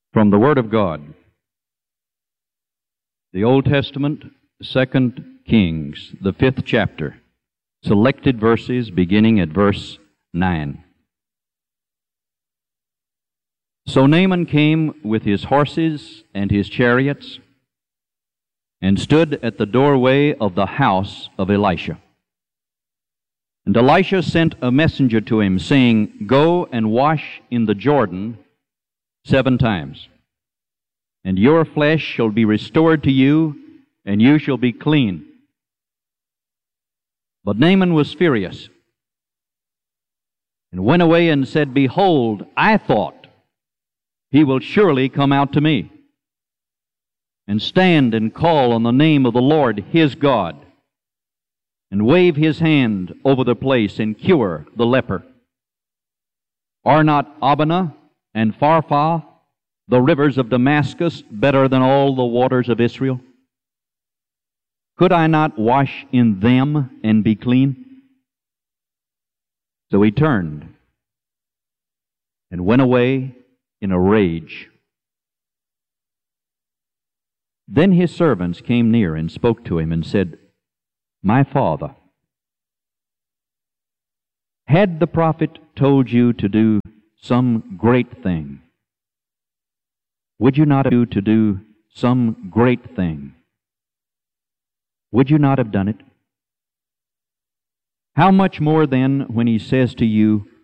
From the Word of God, the Old Testament, 2 Kings, the 5th chapter, selected verses beginning at verse 9. So Naaman came with his horses and his chariots, and stood at the doorway of the house of Elisha. And Elisha sent a messenger to him, saying, Go and wash in the Jordan 7 times, and your flesh shall be restored to you, and you shall be clean. But Naaman was furious, and went away and said, Behold, I thought, he will surely come out to me, and stand and call on the name of the Lord his God, and wave his hand over the place, and cure the leper. Are not Abana and Pharpar, the rivers of Damascus, better than all the waters of Israel? Could I not wash in them and be clean? So he turned and went away in a rage. Then his servants came near and spoke to him and said, My father, had the prophet told you to do some great thing, would you not have to do some great thing? Would you not have done it? How much more then when he says to you,